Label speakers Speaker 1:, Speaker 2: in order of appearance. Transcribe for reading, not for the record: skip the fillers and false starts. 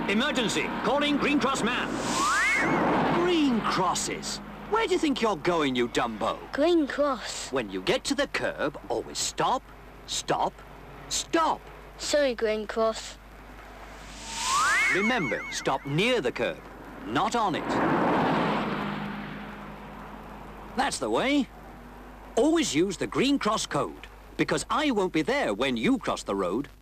Speaker 1: Emergency! Calling Green Cross Man. Green crosses. Where do you think you're going, you Dumbo?
Speaker 2: Green Cross.
Speaker 1: When you get to the curb, always stop, stop, stop.
Speaker 2: Sorry, Green Cross.
Speaker 1: Remember, stop near the curb, not on it. That's the way. Always use the Green Cross code, because I won't be there when you cross the road.